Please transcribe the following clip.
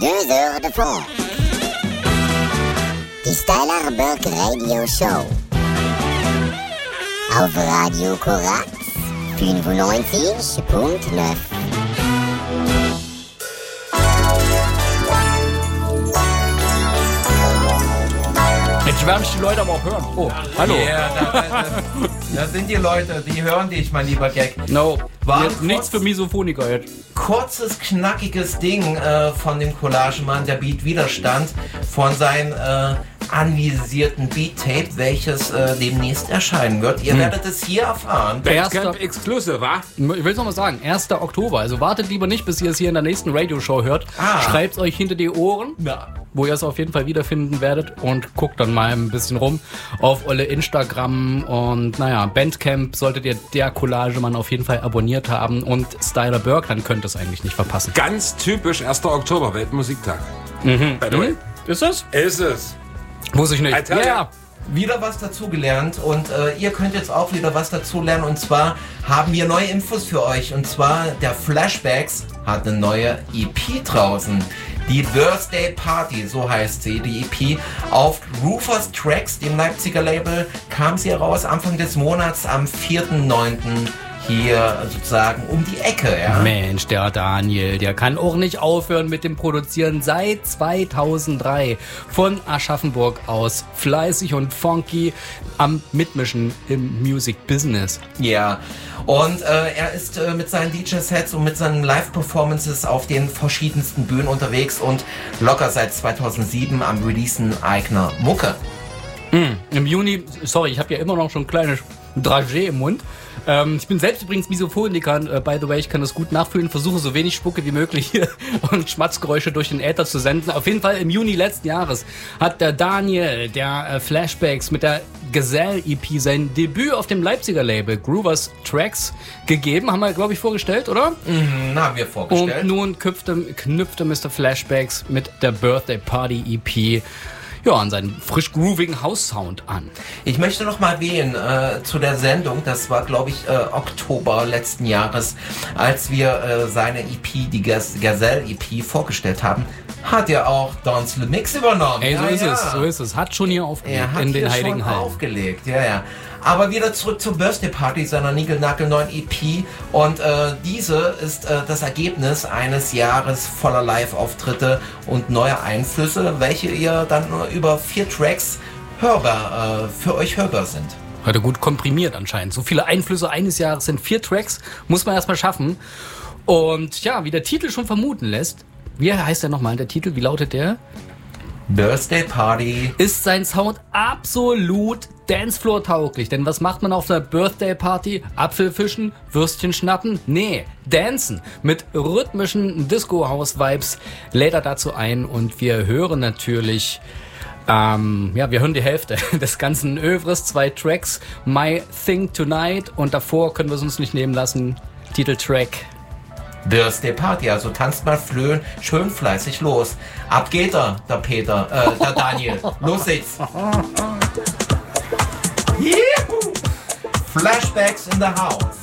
2 heures de fond. Die Styler Burke Radio Show. Auf Radio Korax 95.9. Jetzt werden die Leute aber auch hören. Oh, hallo. Yeah, da sind die Leute, die hören dich, mein lieber Gag. No, nichts für Misophoniker jetzt. Kurzes, knackiges Ding von dem Collagemann, der Beat Widerstand, von seinem anvisierten Beat-Tape, welches demnächst erscheinen wird. Ihr werdet es hier erfahren. Bandcamp Exclusive, wa? Ich will es nochmal sagen, 1. Oktober. Also wartet lieber nicht, bis ihr es hier in der nächsten Radioshow hört. Schreibt es euch hinter die Ohren, wo ihr es auf jeden Fall wiederfinden werdet, und guckt dann mal ein bisschen rum auf eure Instagram. Und naja, Bandcamp solltet ihr der Collagemann auf jeden Fall abonniert haben, und Styler Burke, dann könnt ihr es eigentlich nicht verpassen. Ganz typisch 1. Oktober, Weltmusiktag. By the way. Ist es? Ist es. Muss ich nicht. Ja. Wieder was dazugelernt, und ihr könnt jetzt auch wieder was dazulernen, und zwar haben wir neue Infos für euch, und zwar der Flashbacks hat eine neue EP draußen. Die Birthday Party, so heißt sie, die EP. Auf Rufus Tracks, dem Leipziger Label, kam sie heraus Anfang des Monats am 4.9. hier sozusagen um die Ecke. Ja? Mensch, der Daniel, der kann auch nicht aufhören mit dem Produzieren. Seit 2003 von Aschaffenburg aus fleißig und funky am Mitmischen im Music Business. Ja, und er ist mit seinen DJ-Sets und mit seinen Live-Performances auf den verschiedensten Bühnen unterwegs und locker seit 2007 am Releasen eigener Mucke. Im Juni, sorry, ich habe ja immer noch schon ein kleines Dragé im Mund. Ich bin selbst übrigens Misophoniker, by the way, ich kann das gut nachfühlen, versuche so wenig Spucke wie möglich hier und Schmatzgeräusche durch den Äther zu senden. Auf jeden Fall im Juni letzten Jahres hat der Daniel, der Flashbacks, mit der Gazelle-EP sein Debüt auf dem Leipziger Label Groovers Tracks gegeben. Haben wir, glaube ich, vorgestellt, oder? Haben wir vorgestellt. Und nun knüpfte Mr. Flashbacks mit der Birthday Party EP an seinen frisch groovigen House-Sound an. Ich möchte noch mal erwähnen zu der Sendung, das war, glaube ich, Oktober letzten Jahres, als wir seine EP, die Gazelle-EP, vorgestellt haben, hat er auch Don's Le Mix übernommen. Ey, so ist es. Hat schon hier aufgelegt, in den Heiligen Hallen. Aufgelegt, ja. Aber wieder zurück zur Birthday Party seiner niegelnagelneuen EP, und diese ist das Ergebnis eines Jahres voller Live-Auftritte und neuer Einflüsse, welche ihr dann über 4 Tracks für euch hörbar sind. Heute gut komprimiert anscheinend. So viele Einflüsse eines Jahres sind 4 Tracks, muss man erstmal schaffen. Und ja, wie der Titel schon vermuten lässt, wie heißt der nochmal, der Titel, wie lautet der? Birthday Party. Ist sein Sound absolut Dancefloor-tauglich. Denn was macht man auf einer Birthday Party? Apfelfischen, Würstchen schnappen? Nee, dancen. Mit rhythmischen Disco-House-Vibes lädt er dazu ein, und wir hören natürlich, wir hören die Hälfte des ganzen Övres, 2 Tracks, My Thing Tonight, und davor können wir es uns nicht nehmen lassen, Titeltrack Birthday Party, also tanzt mal schön fleißig los. Ab geht er, der Daniel. Los geht's. Flashbacks in the house.